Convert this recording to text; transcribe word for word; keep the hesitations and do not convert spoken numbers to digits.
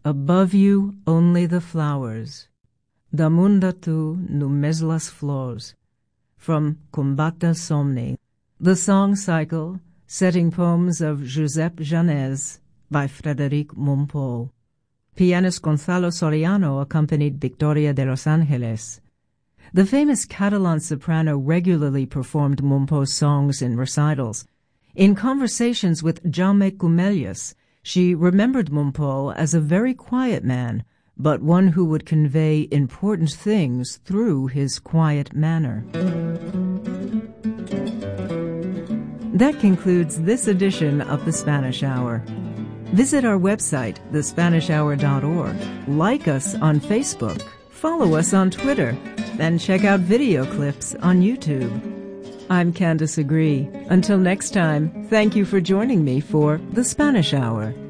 Above you only the flowers. Damunda tu numes las flors. From Combata Somni, the song cycle, setting poems of Giuseppe Janez by Frédéric Mompou. Pianist Gonzalo Soriano accompanied Victoria de los Angeles. The famous Catalan soprano regularly performed Mompou's songs in recitals. In conversations with Jaume Comelles, she remembered Mompou as a very quiet man, but one who would convey important things through his quiet manner. That concludes this edition of The Spanish Hour. Visit our website, the spanish hour dot org, like us on Facebook, follow us on Twitter, and check out video clips on YouTube. I'm Candice Agree. Until next time, thank you for joining me for The Spanish Hour.